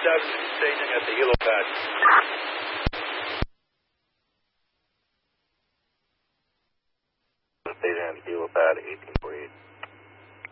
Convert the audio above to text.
Doug, staging at the helipad. Staging at the helipad, 1848.